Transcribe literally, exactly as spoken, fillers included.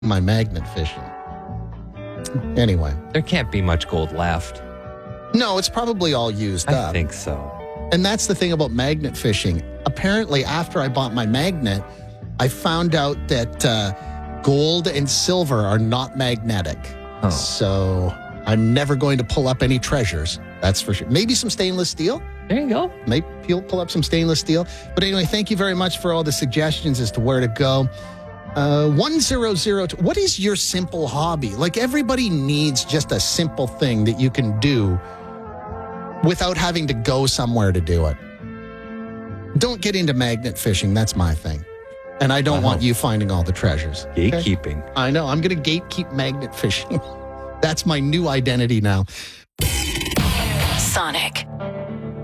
my magnet fishing. Anyway. There can't be much gold left. No, it's probably all used I up. I think so. And that's the thing about magnet fishing. Apparently, after I bought my magnet, I found out that uh, gold and silver are not magnetic. Oh. So I'm never going to pull up any treasures. That's for sure. Maybe some stainless steel. There you go. Maybe you'll pull up some stainless steel. But anyway, thank you very much for all the suggestions as to where to go. Uh, one zero zero two. What is your simple hobby? Like, everybody needs just a simple thing that you can do without having to go somewhere to do it. Don't get into magnet fishing. That's my thing. And I don't Wow. want you finding all the treasures. Okay? Gatekeeping. I know. I'm going to gatekeep magnet fishing. That's my new identity now. Sonic.